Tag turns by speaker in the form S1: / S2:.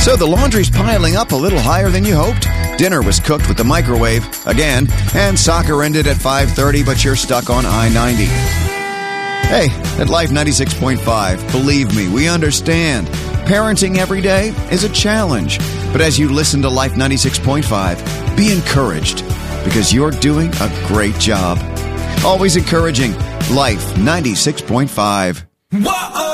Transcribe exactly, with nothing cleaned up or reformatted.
S1: So the laundry's piling up a little higher than you hoped. Dinner was cooked with the microwave, again, and soccer ended at five thirty, but you're stuck on I ninety. Hey, at Life ninety-six point five, believe me, we understand. Parenting every day is a challenge. But as you listen to Life ninety-six point five, be encouraged, because you're doing a great job. Always encouraging. Life ninety-six point five.
S2: Whoa!